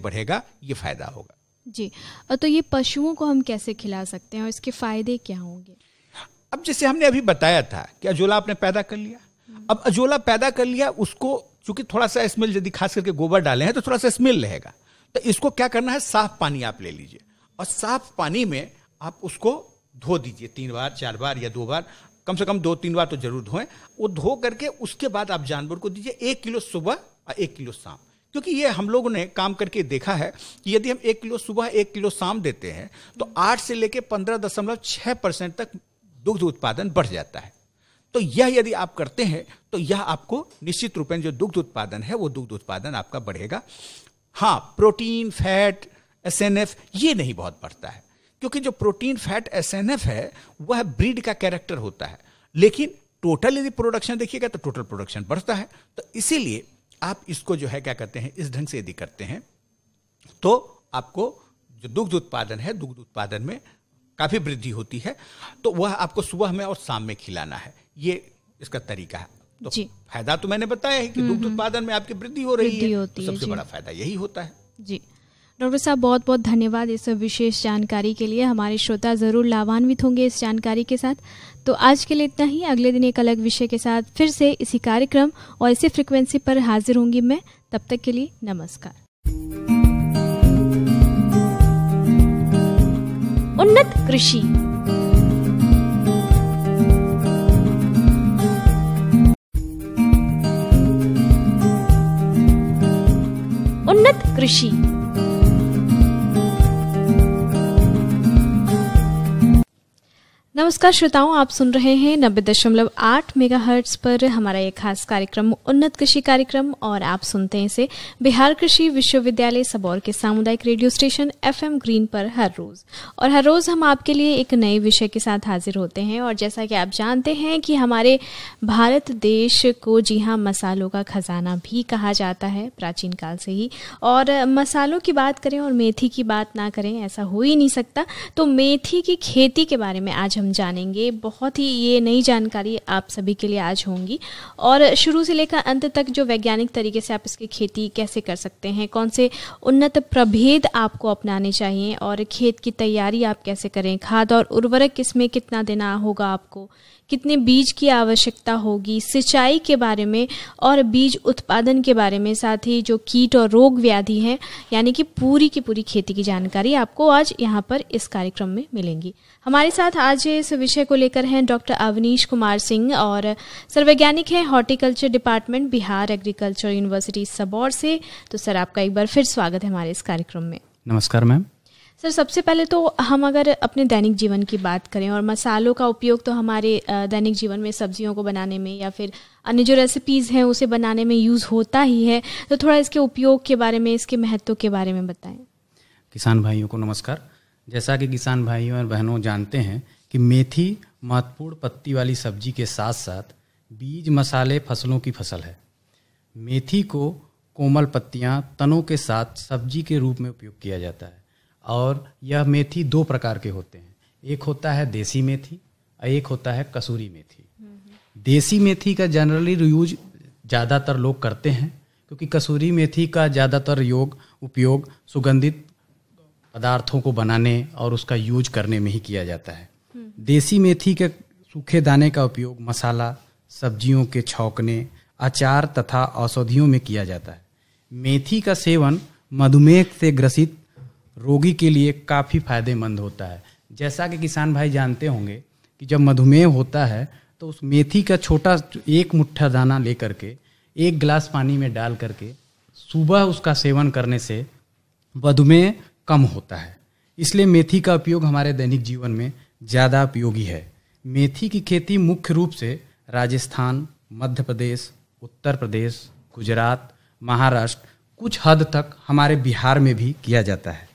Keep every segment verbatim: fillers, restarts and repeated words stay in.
बढ़ेगा, ये फायदा होगा। जी, तो ये पशुओं को हम कैसे खिला सकते हैं और इसके फायदे क्या होंगे? अब जैसे हमने अभी बताया था कि अजोला आपने पैदा कर लिया, अब अजोला पैदा कर लिया, उसको चूंकि थोड़ा सा स्मेल, यदि खास करके गोबर डाले हैं तो थोड़ा सा स्मेल रहेगा, तो इसको क्या करना है, साफ पानी आप ले लीजिए और साफ पानी में आप उसको धो दीजिए तीन बार चार बार या दो बार, कम से कम दो तीन बार तो जरूर धोएं। वो धो करके उसके बाद आप जानवर को दीजिए एक किलो सुबह और एक किलो शाम, क्योंकि ये हम लोगों ने काम करके देखा है कि यदि हम एक किलो सुबह एक किलो शाम देते हैं तो आठ से लेकर पंद्रह दशमलव छह परसेंट तक दुग्ध उत्पादन बढ़ जाता है। तो यह यदि आप करते हैं तो यह आपको निश्चित रूप में जो दुग्ध उत्पादन है वो दुग्ध उत्पादन आपका बढ़ेगा। हाँ, protein, fat, S N F ये नहीं बहुत बढ़ता है, क्योंकि जो protein, fat, S N F है वह ब्रीड का कैरेक्टर होता है, लेकिन टोटल यदि प्रोडक्शन देखिएगा तो टोटल प्रोडक्शन बढ़ता है। तो इसीलिए आप इसको जो है क्या करते हैं, इस ढंग से यदि करते हैं तो आपको जो दुग्ध उत्पादन है, दुग्ध उत्पादन में काफी वृद्धि होती है। तो वह आपको सुबह में और शाम में खिलाना है, ये इसका तरीका है। तो फायदा तो मैंने बताया है कि दुग्ध उत्पादन में आपकी वृद्धि हो रही है, तो सबसे बड़ा फायदा यही होता है। जी डॉक्टर साहब, बहुत बहुत धन्यवाद इस विशेष जानकारी के लिए। हमारे श्रोता जरूर लाभान्वित होंगे इस जानकारी के साथ। तो आज के लिए इतना ही। अगले दिन एक अलग विषय के साथ फिर से इसी कार्यक्रम और इसी फ्रिक्वेंसी पर हाजिर होंगी मैं। तब तक के लिए नमस्कार। उन्नत कृषि, उन्नत कृषि। नमस्कार श्रोताओं, आप सुन रहे हैं नब्बे दशमलव आठ मेगाहर्ट्ज पर हमारा एक खास कार्यक्रम उन्नत कृषि कार्यक्रम, और आप सुनते हैं इसे बिहार कृषि विश्वविद्यालय सबौर के सामुदायिक रेडियो स्टेशन एफएम ग्रीन पर हर रोज। और हर रोज हम आपके लिए एक नए विषय के साथ हाजिर होते हैं। और जैसा कि आप जानते हैं कि हमारे भारत देश को जी हाँ मसालों का खजाना भी कहा जाता है प्राचीन काल से ही। और मसालों की बात करें और मेथी की बात ना करें ऐसा हो ही नहीं सकता। तो मेथी की खेती के बारे में आज हम जानेंगे। बहुत ही ये नई जानकारी आप सभी के लिए आज होंगी, और शुरू से लेकर अंत तक जो वैज्ञानिक तरीके से आप इसकी खेती कैसे कर सकते हैं, कौन से उन्नत प्रभेद आपको अपनाने चाहिए, और खेत की तैयारी आप कैसे करें, खाद और उर्वरक इसमें कितना देना होगा आपको, कितने बीज की आवश्यकता होगी, सिंचाई के बारे में और बीज उत्पादन के बारे में, साथ ही जो कीट और रोग व्याधि हैं, यानी कि पूरी की पूरी खेती की जानकारी आपको आज यहाँ पर इस कार्यक्रम में मिलेंगी। हमारे साथ आज इस विषय को लेकर हैं डॉक्टर अवनीश कुमार सिंह, और सर्ववैज्ञानिक हैं horticulture department Bihar agriculture university Sabour से। तो सर, आपका एक बार फिर स्वागत है हमारे इस कार्यक्रम में। नमस्कार मैम। सर, सबसे पहले तो हम अगर अपने दैनिक जीवन की बात करें, और मसालों का उपयोग तो हमारे दैनिक जीवन में सब्जियों को बनाने में या फिर अन्य जो रेसिपीज़ हैं उसे बनाने में यूज़ होता ही है, तो थोड़ा इसके उपयोग के बारे में, इसके महत्व के बारे में बताएं। किसान भाइयों को नमस्कार। जैसा कि किसान भाइयों और बहनों जानते हैं कि मेथी महत्वपूर्ण पत्ती वाली सब्जी के साथ साथ बीज मसाले फसलों की फसल है। मेथी को कोमल पत्तियां, तनों के साथ सब्जी के रूप में उपयोग किया जाता है, और यह मेथी दो प्रकार के होते हैं। एक होता है देसी मेथी और एक होता है कसूरी मेथी। देसी मेथी का जनरली यूज ज़्यादातर लोग करते हैं, क्योंकि कसूरी मेथी का ज़्यादातर योग उपयोग सुगंधित पदार्थों को बनाने और उसका यूज करने में ही किया जाता है। देसी मेथी के सूखे दाने का उपयोग मसाला, सब्जियों के छौंकने, अचार तथा औषधियों में किया जाता है। मेथी का सेवन मधुमेह से ग्रसित रोगी के लिए काफ़ी फायदेमंद होता है। जैसा कि किसान भाई जानते होंगे कि जब मधुमेह होता है तो उस मेथी का छोटा एक मुट्ठा दाना लेकर के एक गिलास पानी में डाल करके सुबह उसका सेवन करने से मधुमेह कम होता है। इसलिए मेथी का उपयोग हमारे दैनिक जीवन में ज़्यादा उपयोगी है। मेथी की खेती मुख्य रूप से राजस्थान, मध्य प्रदेश, उत्तर प्रदेश, गुजरात, महाराष्ट्र, कुछ हद तक हमारे बिहार में भी किया जाता है।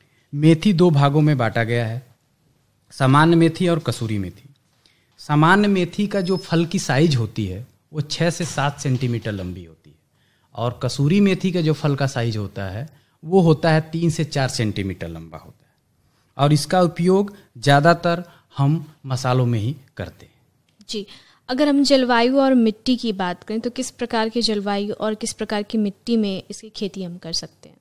मेथी दो भागों में बांटा गया है, सामान्य मेथी और कसूरी मेथी। सामान्य मेथी का जो फल की साइज होती है वो छः से सात सेंटीमीटर लंबी होती है, और कसूरी मेथी का जो फल का साइज होता है वो होता है तीन से चार सेंटीमीटर लंबा होता है, और इसका उपयोग ज़्यादातर हम मसालों में ही करते हैं। जी, अगर हम जलवायु और मिट्टी की बात करें तो किस प्रकार की जलवायु और किस प्रकार की मिट्टी में इसकी खेती हम कर सकते हैं?